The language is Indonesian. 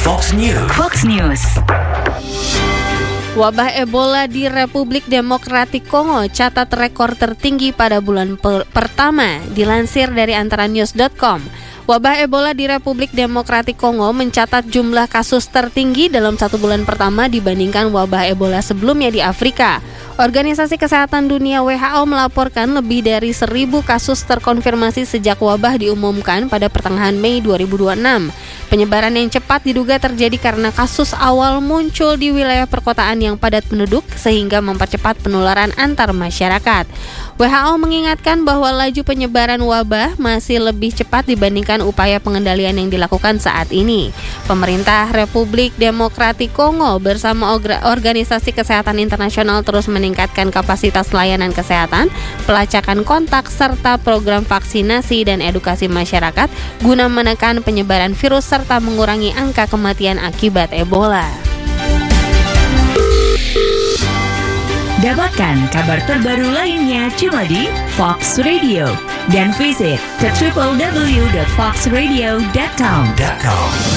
Fox News. Fox News. Wabah Ebola di Republik Demokratik Kongo catat rekor tertinggi pada bulan pertama, dilansir dari antaranews.com. Wabah Ebola di Republik Demokratik Kongo mencatat jumlah kasus tertinggi dalam 1 bulan pertama dibandingkan wabah Ebola sebelumnya di Afrika. Organisasi Kesehatan Dunia WHO melaporkan lebih dari 1.000 kasus terkonfirmasi sejak wabah diumumkan pada pertengahan Mei 2026. Penyebaran yang cepat diduga terjadi karena kasus awal muncul di wilayah perkotaan yang padat penduduk sehingga mempercepat penularan antar masyarakat. WHO mengingatkan bahwa laju penyebaran wabah masih lebih cepat dibandingkan upaya pengendalian yang dilakukan saat ini. Pemerintah Republik Demokratik Kongo bersama Organisasi Kesehatan Internasional terus meningkatkan kapasitas layanan kesehatan, pelacakan kontak, serta program vaksinasi dan edukasi masyarakat guna menekan penyebaran virus serta mengurangi angka kematian akibat Ebola. Dapatkan kabar terbaru lainnya cuma di Fox Radio dan visit ke www.foxradio.com.